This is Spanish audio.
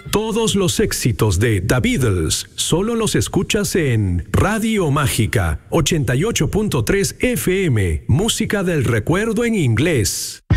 Todos los éxitos de The Beatles solo los escuchas en Radio Mágica 88.3 FM, música del recuerdo en inglés.